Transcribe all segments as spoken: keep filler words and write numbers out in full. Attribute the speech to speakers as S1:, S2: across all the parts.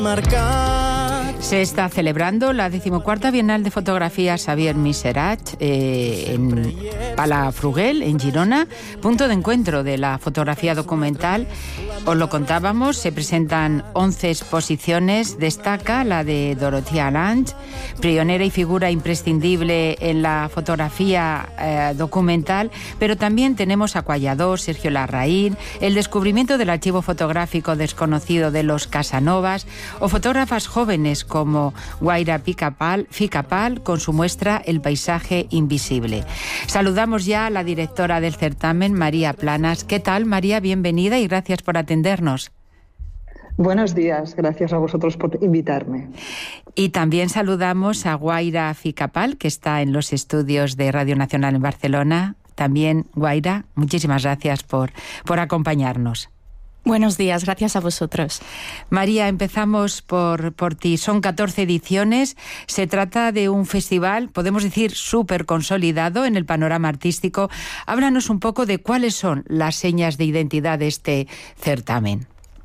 S1: Se está celebrando la decimocuarta Bienal de Fotografía Xavier Miserach eh, en Palafrugell, en Girona, punto de encuentro de la fotografía documental. Os lo contábamos, se presentan once exposiciones, destaca la de Dorothea Lange, pionera y figura imprescindible en la fotografía eh, documental, pero también tenemos a Cuallador, Sergio Larraín, el descubrimiento del archivo fotográfico desconocido de los Casanovas, o fotógrafas jóvenes como Guaira Ficapal, Ficapal con su muestra El paisaje invisible. Saludamos ya a la directora del certamen, María Planas. ¿Qué tal, María? Bienvenida y gracias por atendernos.
S2: Buenos días, gracias a vosotros por invitarme.
S1: Y también saludamos a Guaira Ficapal, que está en los estudios de Radio Nacional en Barcelona. También, Guaira, muchísimas gracias por, por acompañarnos.
S3: Buenos días, gracias a vosotros.
S1: María, empezamos por, por ti. Son catorce ediciones. Se trata de un festival, podemos decir, súper consolidado en el panorama artístico. Háblanos un poco de cuáles son las señas de identidad de este certamen.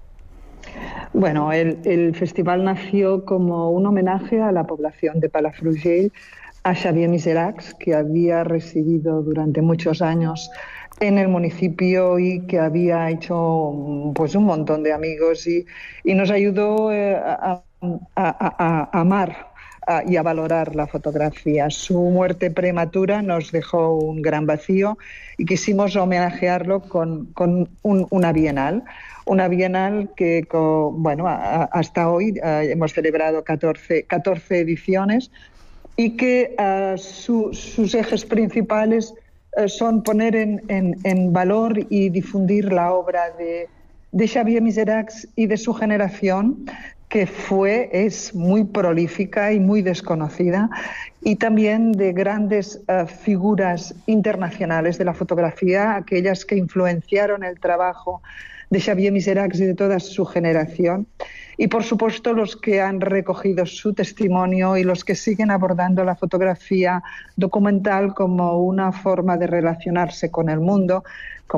S2: Bueno, el, el festival nació como un homenaje a la población de Palafrugell, a Xavier Miserach, que había residido durante muchos años en el municipio y que había hecho pues un montón de amigos y, y nos ayudó eh, a, a, a, a amar a, y a valorar la fotografía. Su muerte prematura nos dejó un gran vacío y quisimos homenajearlo con, con un, una bienal. Una bienal que, con, bueno, a, hasta hoy eh, hemos celebrado catorce, catorce ediciones y que uh, su, sus ejes principales son poner en, en, en valor y difundir la obra de, de Xavier Miserach y de su generación, que fue, es muy prolífica y muy desconocida, y también de grandes uh, figuras internacionales de la fotografía, aquellas que influenciaron el trabajo de Xavier Miserach y de toda su generación, y por supuesto los que han recogido su testimonio y los que siguen abordando la fotografía documental como una forma de relacionarse con el mundo,